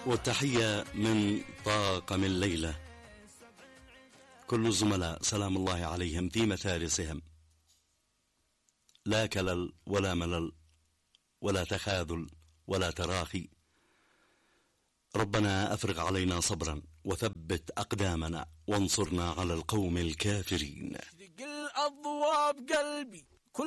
والتحية من طاقم الليلة، كل الزملاء سلام الله عليهم في مثالثهم، لا كلل ولا ملل ولا تخاذل ولا تراخي. ربنا أفرغ علينا صبرا وثبت أقدامنا وانصرنا على القوم الكافرين. دق الأضواء بقلبي